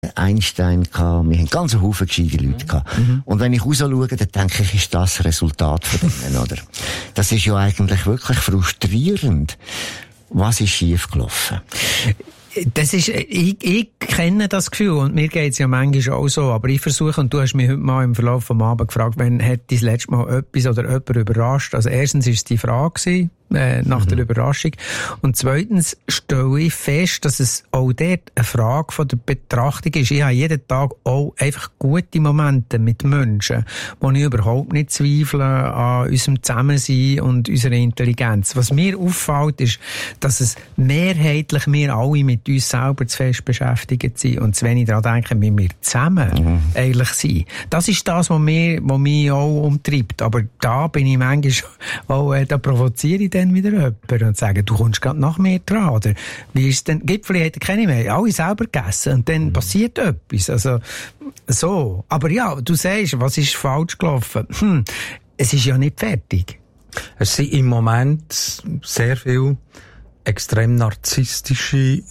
Einstein gehabt, wir haben ganz einen Haufen gescheite Leute gehabt. Und wenn ich rausschaue, dann denke ich, ist das Resultat von denen, oder? Das ist ja eigentlich wirklich frustrierend. Was ist schiefgelaufen? Das ist, ich kenne das Gefühl und mir geht's ja manchmal auch so, aber ich versuche, und du hast mich heute mal im Verlauf vom Abend gefragt, wenn hat dich das letzte Mal etwas oder jemand überrascht? Also erstens ist es die Frage gewesen, nach der Überraschung. Und zweitens stelle ich fest, dass es auch dort eine Frage von der Betrachtung ist. Ich habe jeden Tag auch einfach gute Momente mit Menschen, wo ich überhaupt nicht zweifle an unserem Zusammensein und unserer Intelligenz. Was mir auffällt, ist, dass es mehrheitlich wir alle mit uns selber zu fest beschäftigt sind und zu wenig daran denken, wie wir zusammen eigentlich sind. Das ist das, was mich auch umtreibt. Aber da bin ich manchmal auch, da provoziere ich dann wieder jemanden und sage, du kommst gerade nach mir dran, oder? Wie ist denn, Gipfeli hätte keine mehr, alle selber gegessen und dann passiert etwas. Also, so. Aber ja, du sagst, was ist falsch gelaufen? Es ist ja nicht fertig. Es sind im Moment sehr viele extrem narzisstische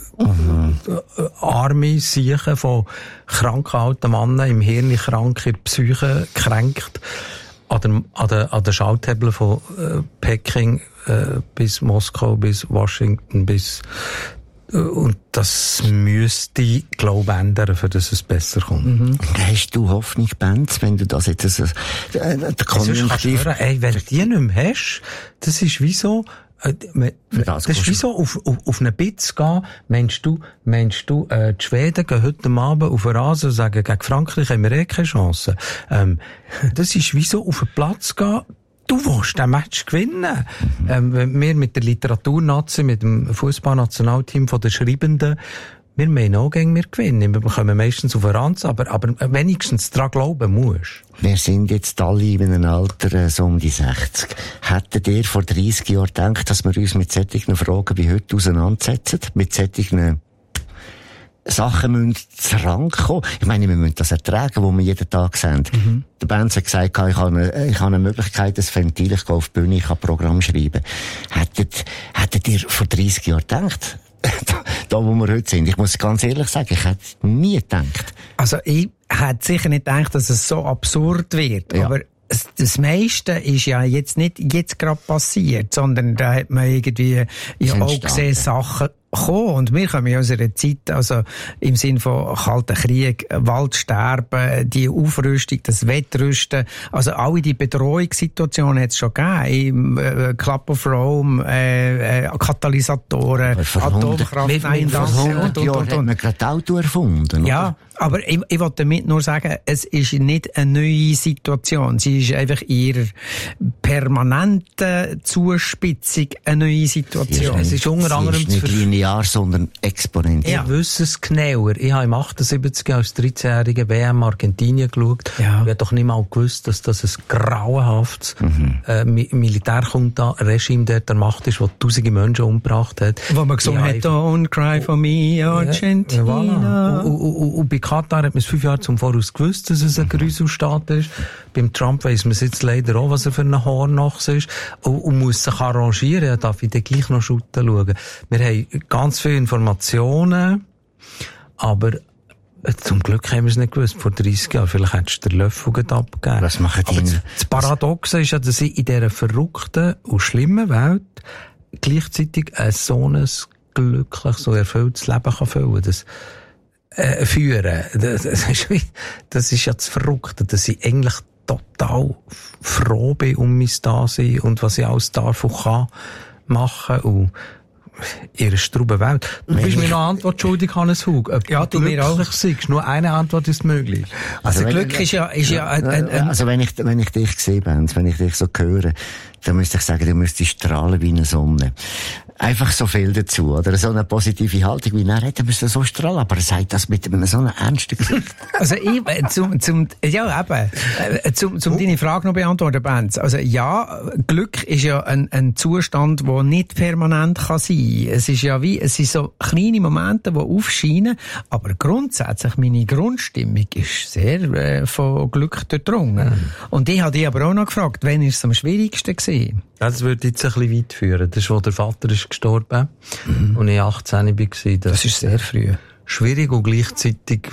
arme Siechen von kranken alten Männern im Hirn krank, in der Psyche kränkt, an der Schalthebel von Peking bis Moskau, bis Washington, bis und das müsste, glaube ich, ändern, für dass es besser kommt. Hast du Hoffnung, Benz, wenn du das jetzt der Konjunktiv... Wenn du die nicht mehr hast, das ist wie so... Das ist wie so auf eine Bitz gehen. Meinst du, die Schweden gehen heute Abend auf den Rasen und sagen, gegen Frankreich haben wir keine Chance. Das ist wie so auf den Platz gehen. Du willst den Match gewinnen. Wenn wir mit der Literaturnazi, mit dem Fußballnationalteam von den Schreibenden, wir meinen auch gegen wir gewinnen. Wir bekommen meistens auf den Ranz, aber wenigstens daran glauben musst. Wir sind jetzt alle in einem Alter so um die 60. Hättet ihr vor 30 Jahren gedacht, dass wir uns mit solchen Fragen wie heute auseinandersetzen? Mit solchen Sachen müssen zu Rang kommen. Ich meine, wir müssen das ertragen, was wir jeden Tag sehen. Der Benz hat gesagt, ich habe eine Möglichkeit, ein Ventil, ich gehe auf die Bühne, ich kann Programm schreiben. Hättet ihr vor 30 Jahren gedacht? Da, wo wir heute sind. Ich muss ganz ehrlich sagen, ich hätte nie gedacht. Also, ich hätte sicher nicht gedacht, dass es so absurd wird. Ja. Aber das meiste ist ja jetzt nicht gerade passiert, sondern da hat man irgendwie ja auch gesehen, Sachen kommen. Und wir kommen ja aus einer Zeit, also im Sinn von Kalten Krieg, Waldsterben, die Aufrüstung, das Wettrüsten, also alle die Bedrohungssituationen hat es schon gegeben. Im Club of Rome, Katalysatoren, Atomkrafteinlassen und. Hat man gerade Auto erfunden, ja, oder? Aber ich wollte damit nur sagen, es ist nicht eine neue Situation. Sie ist einfach in ihrer permanenten Zuspitzung eine neue Situation. Es ist unter anderem nicht linear, sondern exponentiell. Ja. Ich wüsste es genauer. Ich habe im 78 als 13-jähriger WM Argentinien geschaut. Ja. Ich habe doch nicht mal gewusst, dass das ein grauenhaftes Militärjunta-Regime dort der Macht ist, das tausende Menschen umgebracht hat. Wo man gesungen hat, Don't cry for me, Argentina. Voilà. Und bei Katar hat man es 5 Jahre zum Voraus gewusst, dass es ein Grüselstaat ist. Beim Trump weiss man jetzt leider auch, was er für ein Hornochs ist. Und muss sich arrangieren. Ja, darf ich dann gleich noch schauen. Wir haben ganz viele Informationen, aber zum Glück haben wir es nicht gewusst. Vor 30 Jahren, vielleicht hättest du den Löffel abgegeben. Was machen die? Das Paradoxe ist ja, dass sie in dieser verrückten und schlimmen Welt gleichzeitig so ein glückliches, so erfülltes Leben kann führen. Führen. Das ist ja das Verrückte, dass ich eigentlich total froh bin um mein Dasein und was ich alles darf und kann machen und ihre strube Welt. Du bist mir noch eine Antwort schuldig, Hannes Hug. Ja, du mir auch. Nur eine Antwort ist möglich. Also Glück ist ja also wenn ich dich sehe, Benz, wenn ich dich so höre, dann müsste ich sagen, du müsstest strahlen wie eine Sonne. Einfach so viel dazu, oder? So eine positive Haltung, wie er hat, er müsste so strahlen, aber er sagt das mit einem so einem ernsten Gesicht. Also zum deine Frage noch beantworten, Benz. Also ja, Glück ist ja ein Zustand, der nicht permanent kann sein. Es ist ja es sind so kleine Momente, die aufscheinen, aber grundsätzlich meine Grundstimmung ist sehr von Glück durchdrungen. Und ich habe dich aber auch noch gefragt, wann ist es am schwierigsten gewesen? Das würde jetzt ein bisschen weit führen. Das ist, wo der Vater ist gestorben und ich 18 war. Das ist sehr früh. Schwierig und gleichzeitig